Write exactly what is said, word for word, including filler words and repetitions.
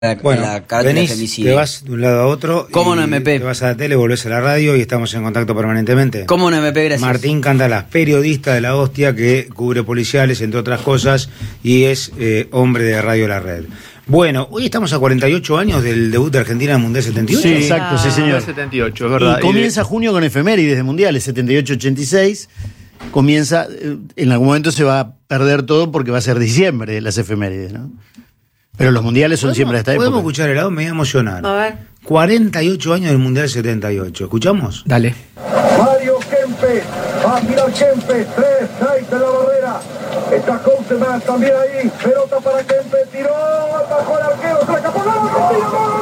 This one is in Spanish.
La, bueno, la carátula venís, femicida. te vas de un lado a otro. ¿Cómo no, M P? Te vas a la tele, volvés a la radio y estamos en contacto permanentemente. ¿Cómo no, M P? Gracias. Martín Cantalás, periodista de La Hostia, que cubre policiales, entre otras cosas, y es eh, hombre de Radio La Red. Bueno, hoy estamos a cuarenta y ocho años del debut de Argentina en el Mundial setenta y ocho. Sí, exacto, sí, señor. setenta y ocho, es verdad. Y comienza junio con efemérides de mundiales, setenta y ocho ochenta y seis. Comienza, en algún momento se va a perder todo porque va a ser diciembre las efemérides, ¿no? Pero los mundiales son siempre de esta época. Podemos escuchar el audio, me voy a emocionar. A ver. cuarenta y ocho años del Mundial setenta y ocho. ¿Escuchamos? Dale. Mario Kempes, va a tirar Kempes, tres, seis de la barrera. Está Couseman también ahí. Pelota para Kempes, tiró, bajó el arquero, se la escapó, ¡gol, Argentina, gol!